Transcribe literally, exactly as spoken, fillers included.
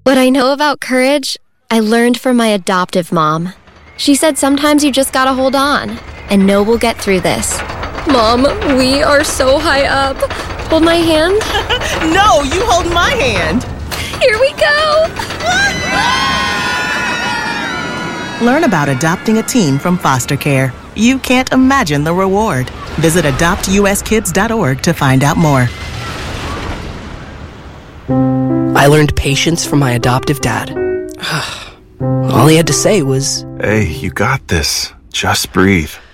What I know about courage, I learned from my adoptive mom. She said sometimes you just gotta hold on and know we'll get through this. Mom, we are so high up. Hold my hand. No, you hold my hand. Here we go. Learn about adopting a teen from foster care. You can't imagine the reward. Visit adopt u s kids dot org to find out more. I learned patience from my adoptive dad. All he had to say was, "Hey, you got this. Just breathe."